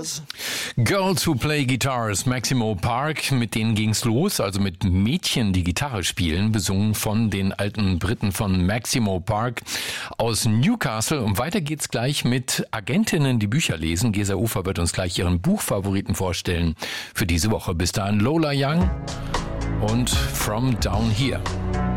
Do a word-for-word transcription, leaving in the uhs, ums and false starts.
guitars. Girls Who Play Guitars, Maximo Park, mit denen ging's los, also mit Mädchen, die Gitarre spielen, besungen von den alten Briten von Maximo Park aus Newcastle. Und weiter geht's gleich mit Agentinnen, die Bücher lesen. Gesa Ufer wird uns gleich ihren Buchfavoriten vorstellen für diese Woche. Bis dahin Lola Young und From Down Here.